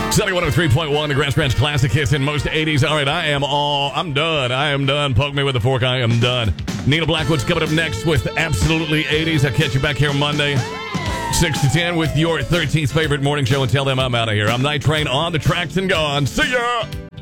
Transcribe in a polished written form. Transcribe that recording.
Sunny 103.1, the Grass Ranch Classic hits in most 80s. All right, I'm done. I am done. Poke me with a fork. I am done. Nina Blackwood's coming up next with Absolutely 80s. I'll catch you back here Monday, 6 to 10 with your 13th favorite morning show and tell them I'm out of here. I'm Night Train on the tracks and gone. See ya!